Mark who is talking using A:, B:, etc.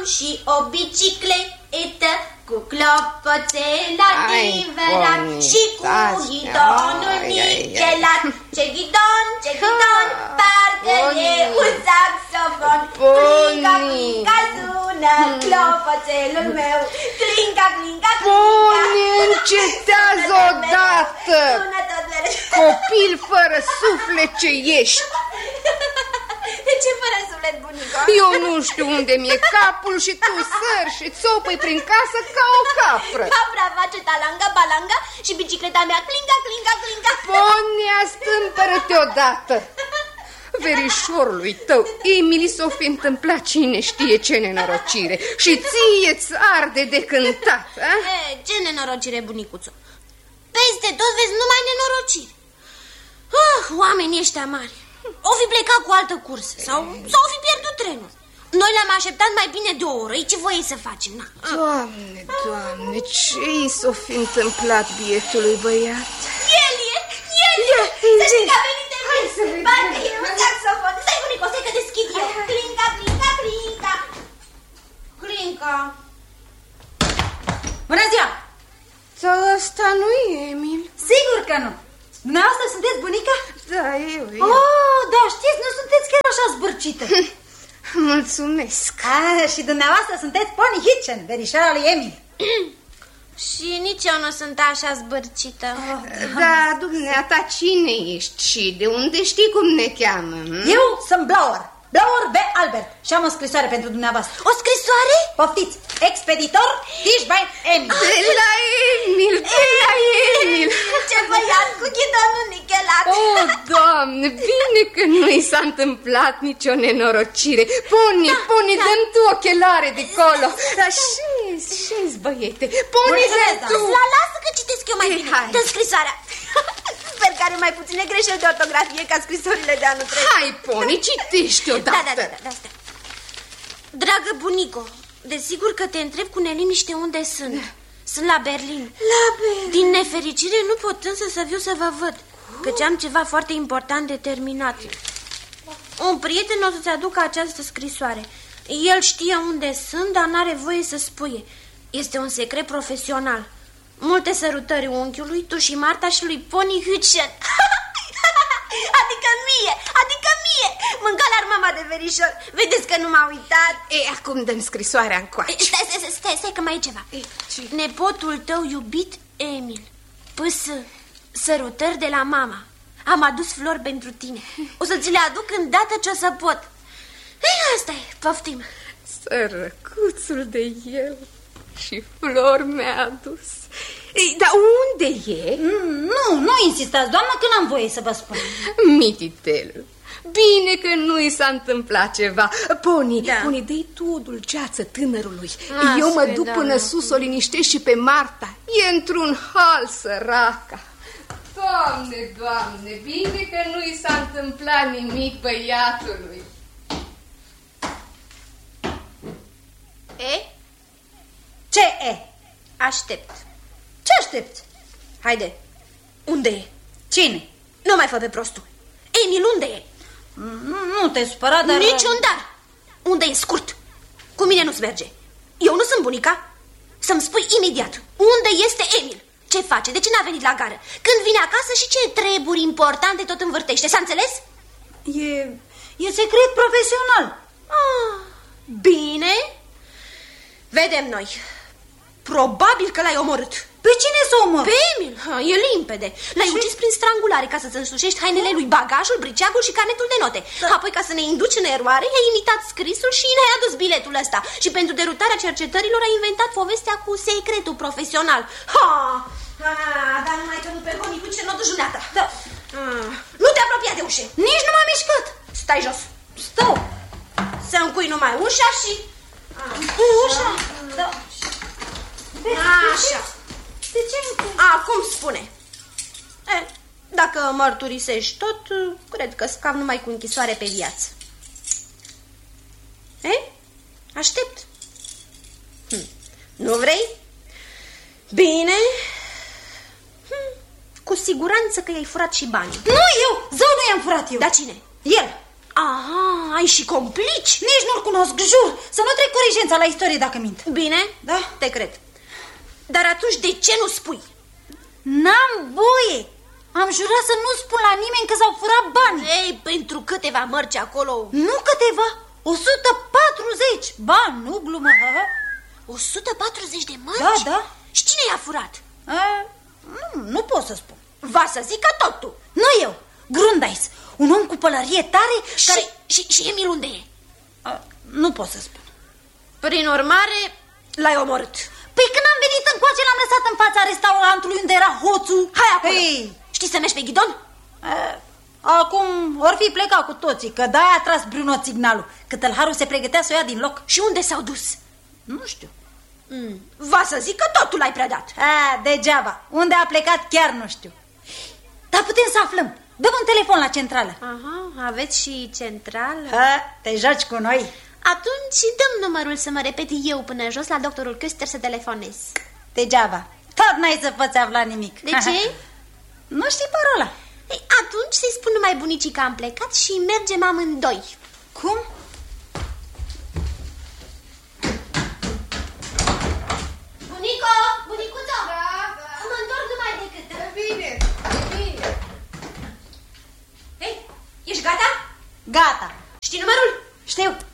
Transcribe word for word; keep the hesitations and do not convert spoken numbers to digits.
A: și o bicicletă cu clopoțel adevărat și cu ghidonul nichelat. Ce ghidon, ce ghidon, parcă e un saxofon. Clinca, clinca, sună clopoțelul meu. Clinca, clinca, clinca.
B: Pony, încetează odată. Copil fără suflet ce ești.
A: De ce fără suflet, bunică?
B: Eu nu știu unde mi-e capul și tu sări și țopăi prin casă ca o capră.
A: Capra face talanga, balanga și bicicleta mea clinga, clinga, clinga.
B: Ponia, stâmpără-te odată. Verișorului tău, Emily, s-o fi întâmplat cine știe ce nenorocire și ție-ți arde de cântat, a?
A: E, ce nenorocire, bunicuțo? Peste tot vezi numai nenorocire. Uh, oamenii ăștia mari o fi plecat cu altă cursă sau, sau o fi pierdut trenul. Noi le-am așteptat mai bine de o oră. Ce voie să facem? Na.
B: Doamne, Doamne, ce-i s-o fi întâmplat bietului băiat?
A: El e, el e, să știi că a venit de mine. Parcă e un saxofon. Stai, bunico, stai că deschid eu. Clinca, clinca, clinca. Clinca.
C: Bună ziua!
B: Sau ăsta nu e Emil?
C: Sigur că nu. Dumneavoastră sunteți bunica?
B: Da, eu, eu.
C: Oh, da, știți, nu sunteți chiar așa zbârcită.
B: Mulțumesc.
C: Ah, și dumneavoastră sunteți Pony Hitchen, verișoara lui Emil.
A: Și nici eu nu sunt așa zbârcită.
B: Oh, da, dumneata, cine ești și de unde știi cum ne cheamă? Hm?
C: Eu sunt Blower, Blower B. Albert și am o scrisoare pentru dumneavoastră.
A: O scrisoare?
C: Poftiți, expeditor Tischbein Emil.
B: De la Emil, de la Emil.
A: Ce băiat cu ghidonul nichelat.
B: Oh, Doamne, bine că nu i s-a întâmplat nicio nenorocire. Pony, da, Pony, da. Dă-mi tu ochelare de colo. Dar șezi, șezi, băiete. Pony, dă-mi tu.
A: La lasă că citesc eu mai bine. Dă scrisoarea. Sper că are mai puține greșeli de ortografie ca scrisorile de anul trecut.
B: Hai, Pony, citești odată.
A: Da, da, da, da, da. Dragă bunico, desigur că te întreb cu neliniște unde sunt. Da. Sunt la Berlin.
C: La Berlin.
A: Din nefericire nu pot însă să viu să vă văd, căci am ceva foarte important de terminat. Un prieten o să-ți aducă această scrisoare. El știe unde sunt, dar n-are voie să spuie. Este un secret profesional. Multe sărutări unchiului, tu și Marta și lui Pony Hitchen. Adică mie, adică mie. Mânca-l-ar mama de verișor. Vedeți că nu m-a uitat.
B: E, acum dăm scrisoarea încoace.
A: Stai, stai, stai, stai, stai că mai e ceva. E, Nepotul tău iubit, Emil. Păs, sărutări de la mama. Am adus flori pentru tine. O să ți le aduc îndată ce o să pot. Ei, asta e, poftim.
B: Sărăcuțul de el. Și flori mi-a adus. Ei, dar unde e?
C: Mm, nu, nu insistați, doamnă, că n-am voie să vă spun.
B: Mititel, bine că nu i s-a întâmplat ceva. Pony,
A: da.
B: Pony, dă-i tu o dulceață tânărului.
A: A,
B: Eu mă
A: spre,
B: duc
A: da,
B: până
A: da.
B: sus să o liniștesc și pe Marta. E într-un hal, săraca. Doamne, Doamne, bine că nu i s-a întâmplat nimic băiatului.
A: E?
C: Ce e?
A: Aștept.
C: Ce aștepți?
A: Haide, unde e?
C: Cine?
A: Nu mai fă pe prostul. Emil, unde e?
C: Nu, nu te supăra, dar...
A: Niciun dar. Unde e, scurt? Cu mine nu-ți merge. Eu nu sunt bunica. Să-mi spui imediat unde este Emil. Ce face? De ce n-a venit la gară? Când vine acasă și ce treburi importante tot învârtește? S-a înțeles?
C: E, e secret profesional.
A: Ah, bine. Vedem noi. Probabil că l-ai omorât.
C: Pe cine să omor?
A: Pe Emil, ha, e limpede. L-ai ucis prin strangulare ca să-ți însușești hainele lui, bagajul, briceagul și carnetul de note. Da. Apoi, ca să ne induci în eroare, i-ai imitat scrisul și ne-ai adus biletul ăsta. Și pentru derutarea cercetărilor ai inventat povestea cu secretul profesional. Ha! Ha, dar numai că nu pe Pony Hitchen o duci dumneata. Da. Ah. Nu te apropia de ușe.
C: Nici nu m-am mișcat.
A: Stai jos.
C: Stau.
A: Să încui numai ușa și... Ah. Ușa?
C: Da.
A: Așa.
C: De ce nu?
A: Acum spune. E, dacă mărturisești tot, cred că scap numai cu închisoare pe viață. E? Aștept. Hm. Nu vrei? Bine. Hm. Cu siguranță că i-ai furat și banii.
C: Nu eu, zău nu i-am furat eu.
A: Dar cine?
C: El.
A: Aha. ai și complici?
C: Nici nu-l cunosc, jur. Să nu trec corigența la istorie dacă mint.
A: Bine,
C: Da?
A: te cred. Dar atunci de ce nu spui?
C: N-am voie. Am jurat să nu spun la nimeni că s-au furat bani.
A: Ei, pentru câteva mărci acolo...
C: Nu câteva, o sută patruzeci. Ba, nu glumă.
A: o sută patruzeci de mărci?
C: Da, da.
A: Și cine i-a furat?
C: A, nu, nu pot să spun.
A: Va să zică tot tu.
C: Nu eu, Grundais, un om cu pălărie tare
A: Și,
C: care...
A: și, și Emil unde e?
C: A, nu pot să spun.
A: Prin urmare, l-ai omorât.
C: Păi când am venit încoace, l-am lăsat în fața restaurantului unde era hoțul.
A: Hai acolo.
C: Ei.
A: Știi să mergi pe ghidon?
C: A, acum or fi plecat cu toții, că de-aia a tras Bruno signalul, că tălharul se pregătea să o ia din loc.
A: Și unde s-au dus?
C: Nu știu.
A: Mm. Va să zic că totul l-ai predat.
C: A, degeaba. Unde a plecat chiar nu știu. Dar putem să aflăm. Dăm un telefon la centrală.
A: Aha, aveți și centrală?
C: Ha, te joci cu noi.
A: Atunci dăm numărul să mă repet eu până jos la doctorul Köster să telefonez.
C: Degeaba. Tot n-ai să poți afla nimic.
A: De ce?
C: Nu știi parola.
A: Ei, atunci să-i spun numai bunicii că am plecat și mergem amândoi.
C: Cum?
A: Bunico, bunicuțo,
B: Da, da.
A: mă întorc numai decât.
B: Bine, bine.
A: Ei, ești gata?
C: Gata.
A: Știi numărul?
C: Știu.